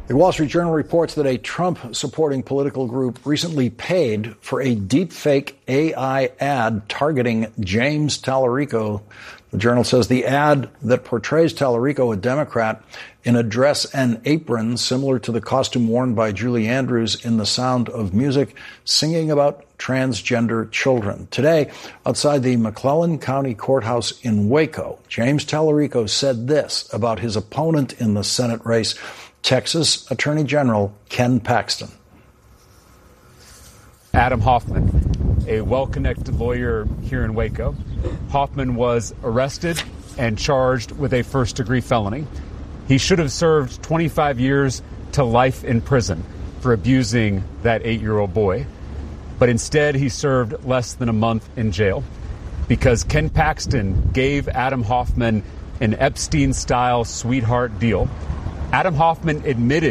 The Wall Street Journal reports that a Trump-supporting political group recently paid for a deepfake AI ad targeting James Tallarico. The Journal says the ad that portrays Tallarico, a Democrat, in a dress and apron similar to the costume worn by Julie Andrews in The Sound of Music, singing about transgender children. Today, outside the McClellan County Courthouse in Waco, James Tallarico said this about his opponent in the Senate race, Texas Attorney General Ken Paxton. Adam Hoffman, a well-connected lawyer here in Waco. Hoffman was arrested and charged with a first-degree felony. He should have served 25 years to life in prison for abusing that 8-year-old boy. But instead, he served less than a month in jail because Ken Paxton gave Adam Hoffman an Epstein-style sweetheart deal. Adam Hoffman admitted